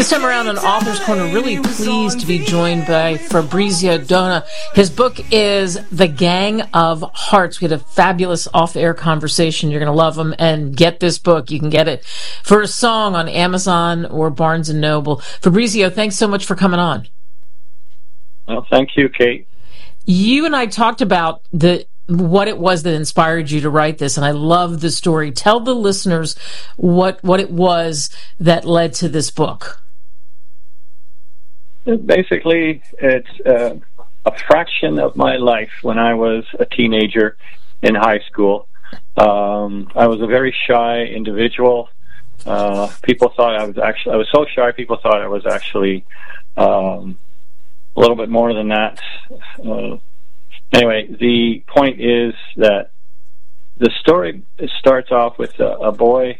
This time around on Author's Corner, really pleased to be joined by Fabrizio Dona. His book is The Gang of Hearts. We had a fabulous off-air conversation. You're going to love him. And get this book. You can get it for a song on Amazon or Barnes & Noble. Fabrizio, thanks so much for coming on. Well, thank you, Kate. You and I talked about what it was that inspired you to write this, and I love the story. Tell the listeners what it was that led to this book. Basically, it's a fraction of my life when I was a teenager in high school. I was a very shy individual. People thought I was so shy, people thought I was actually a little bit more than that. Anyway, the point is that the story starts off with a boy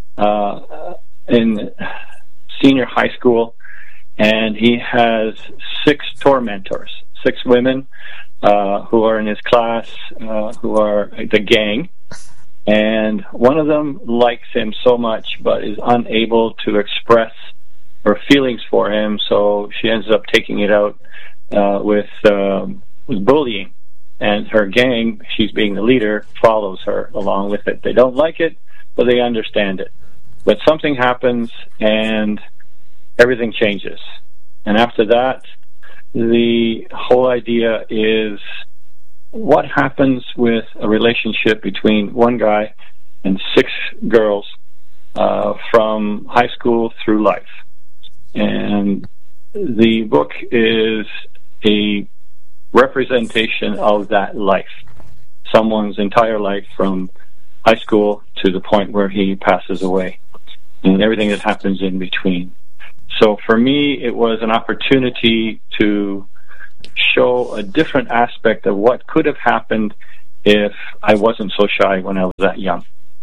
in senior high school, and he has 6 tormentors, 6 women who are in his class, who are the gang, and one of them likes him so much but is unable to express her feelings for him, so she ends up taking it out with bullying. And her gang, she's being the leader, follows her along with it. They don't like it, but they understand it. But something happens, and everything changes. And after that, the whole idea is what happens with a relationship between one guy and 6 girls from high school through life. And the book is a representation of that life, someone's entire life from high school to the point where he passes away, and everything that happens in between. So for me, it was an opportunity to show a different aspect of what could have happened if I wasn't so shy when I was that young.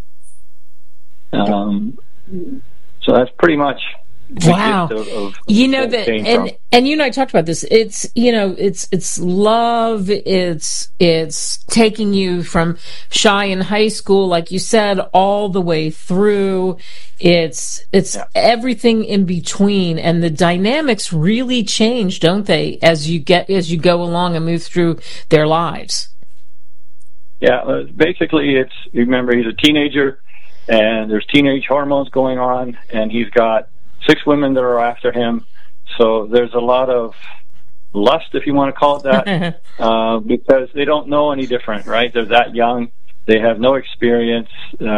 So that's pretty much wow. You know that, and you and I talked about this. It's it's love. It's taking you from shy in high school, like you said, all the way through. It's everything in between, and the dynamics really change, don't they, as you go along and move through their lives? Yeah, basically, remember he's a teenager, and there's teenage hormones going on, and he's got 6 women that are after him, so there's a lot of lust, if you want to call it that, because they don't know any different, right? They're that young, they have no experience.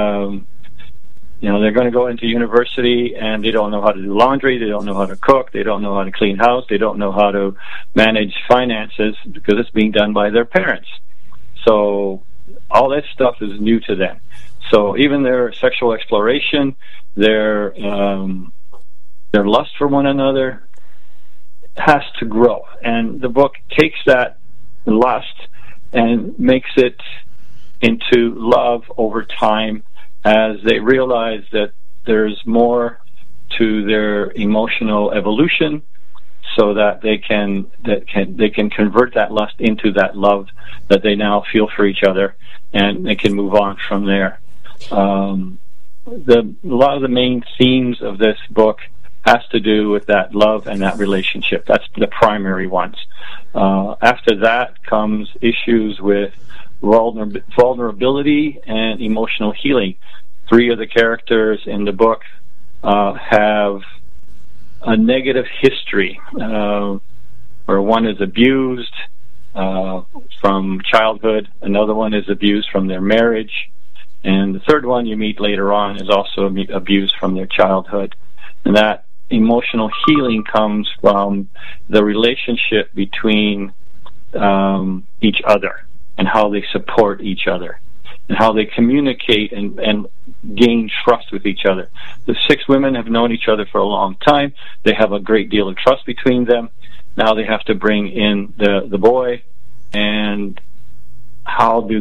They're going to go into university, and they don't know how to do laundry, they don't know how to cook, they don't know how to clean house, they don't know how to manage finances because it's being done by their parents. So all that stuff is new to them. So even their sexual exploration, their lust for one another has to grow. And the book takes that lust and makes it into love over time as they realize that there's more to their emotional evolution, so that they can convert that lust into that love that they now feel for each other, and they can move on from there. A lot of the main themes of this book has to do with that love and that relationship. That's the primary ones. After that comes issues with vulnerability and emotional healing. 3 of the characters in the book have a negative history, where one is abused from childhood, another one is abused from their marriage, and the third one you meet later on is also abused from their childhood. And that emotional healing comes from the relationship between each other and how they support each other and how they communicate and gain trust with each other. The 6 women have known each other for a long time. They have a great deal of trust between them. Now they have to bring in the boy, and how does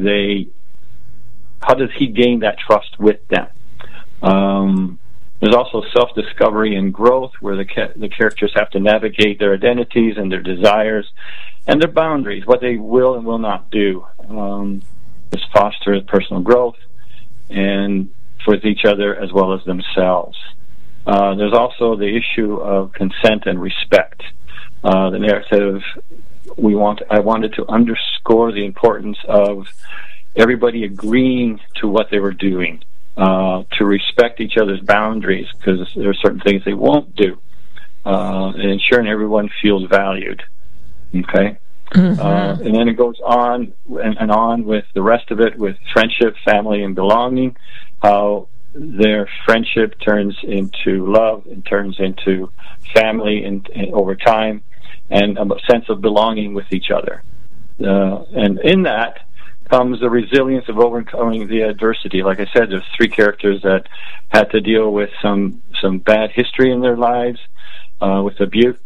he gain that trust with them? There's also self-discovery and growth, where the characters have to navigate their identities and their desires and their boundaries, what they will and will not do. This fosters personal growth and with each other as well as themselves. There's also the issue of consent and respect. The narrative I wanted to underscore the importance of everybody agreeing to what they were doing, to respect each other's boundaries, because there are certain things they won't do, and ensuring everyone feels valued. Okay? Mm-hmm. And then it goes on and on with the rest of it, with friendship, family, and belonging, how their friendship turns into love and turns into family and over time, and a sense of belonging with each other. And in that comes the resilience of overcoming the adversity. Like I said, there's 3 characters that had to deal with some bad history in their lives, with abuse,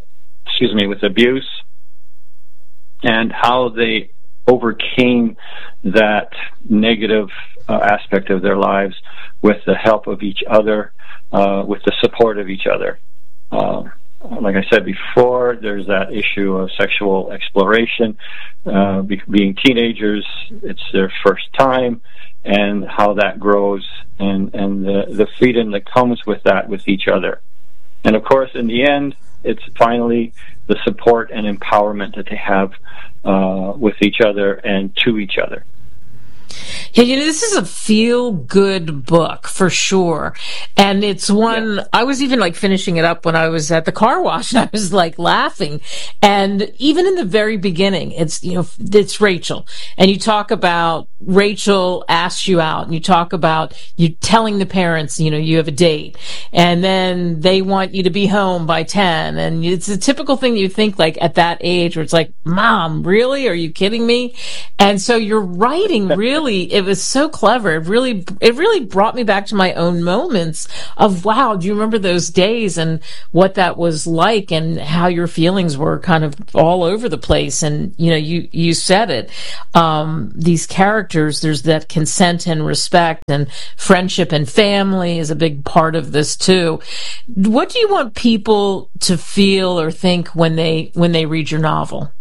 and how they overcame that negative aspect of their lives with the help of each other, with the support of each other. Like I said before, there's that issue of sexual exploration. Being teenagers, it's their first time, and how that grows, and the freedom that comes with that with each other. And of course, in the end, it's finally the support and empowerment that they have with each other and to each other. Yeah, this is a feel-good book for sure, and it's one. Yeah. I was even finishing it up when I was at the car wash, and I was laughing. And even in the very beginning, it's Rachel, and you talk about Rachel asks you out, and you talk about you telling the parents, you have a date, and then they want you to be home by 10, and it's a typical thing you think at that age, where it's Mom, really? Are you kidding me? And so your writing really. It was so clever. It really brought me back to my own moments of, wow, do you remember those days and what that was like, and how your feelings were kind of all over the place. And, you said it. These characters, there's that consent and respect, and friendship and family is a big part of this too. What do you want people to feel or think when they read your novel?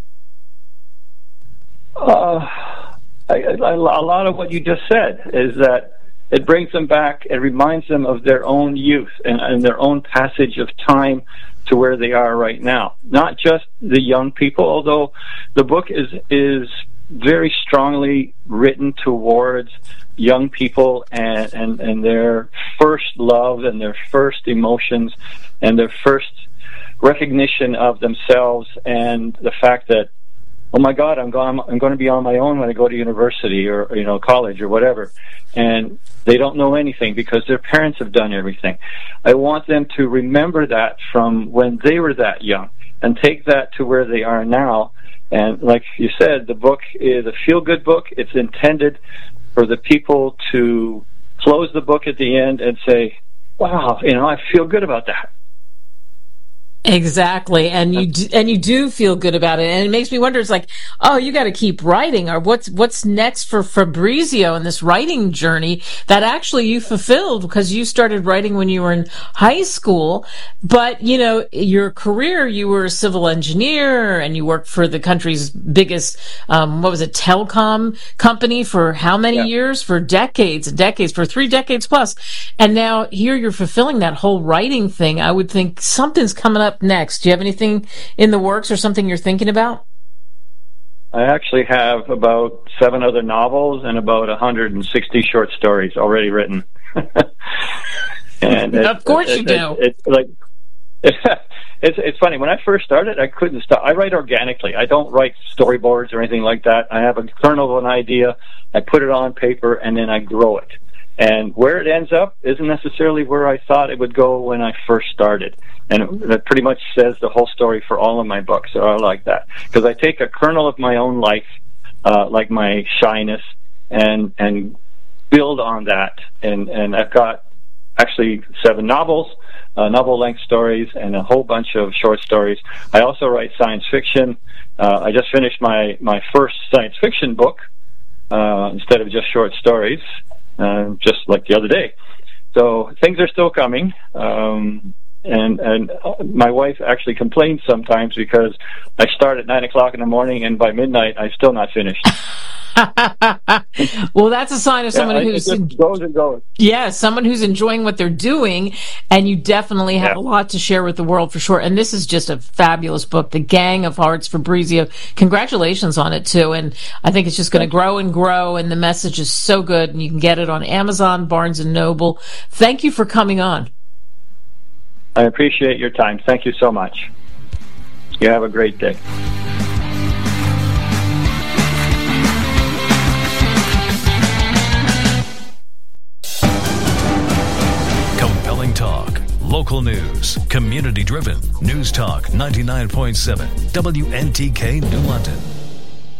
A lot of what you just said is that it brings them back. It reminds them of their own youth and their own passage of time to where they are right now. Not just the young people, although the book is very strongly written towards young people and their first love and their first emotions and their first recognition of themselves, and the fact that, oh my God, I'm going to be on my own when I go to university or college or whatever, and they don't know anything because their parents have done everything. I want them to remember that from when they were that young and take that to where they are now. And like you said, the book is a feel-good book. It's intended for the people to close the book at the end and say, wow, I feel good about that. Exactly, and you do feel good about it, and it makes me wonder. It's oh, you got to keep writing, or what's next for Fabrizio in this writing journey that actually you fulfilled, because you started writing when you were in high school. But your career, you were a civil engineer, and you worked for the country's biggest telecom company for how many years? For decades and decades, for 3 decades plus, and now here you're fulfilling that whole writing thing. I would think something's coming up next. Do you have anything in the works or something you're thinking about? I actually have about 7 other novels and about 160 short stories already written. And of course you do. It's funny. When I first started, I couldn't stop. I write organically. I don't write storyboards or anything like that. I have a kernel of an idea. I put it on paper, and then I grow it. And where it ends up isn't necessarily where I thought it would go when I first started. And that pretty much says the whole story for all of my books. So I like that. Because I take a kernel of my own life, like my shyness, and build on that. And I've got actually 7 novels, novel-length stories, and a whole bunch of short stories. I also write science fiction. I just finished my first science fiction book, instead of just short stories, just like the other day. So things are still coming, and And my wife actually complains sometimes because I start at 9 o'clock in the morning, and by midnight I'm still not finished. Well, that's a sign of someone who's goes and goes. Yeah, someone who's enjoying what they're doing, and you definitely have a lot to share with the world for sure. And this is just a fabulous book, The Gang of Hearts, Fabrizio. Congratulations on it too, and I think it's just going to grow and grow, and the message is so good, and you can get it on Amazon, Barnes & Noble. Thank you for coming on. I appreciate your time. Thank you so much. You have a great day. Compelling talk, local news, community-driven. News Talk 99.7, WNTK New London.